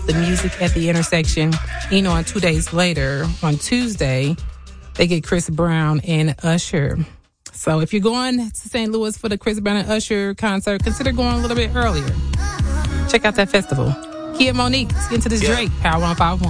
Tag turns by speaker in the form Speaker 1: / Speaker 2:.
Speaker 1: the music at the intersection. You know, and 2 days later, on Tuesday, they get Chris Brown and Usher. So if you're going to St. Louis for the Chris Brown and Usher concert, consider going a little bit earlier. Check out that festival. Kia Monique, let's get into this Drake, Power 105.1.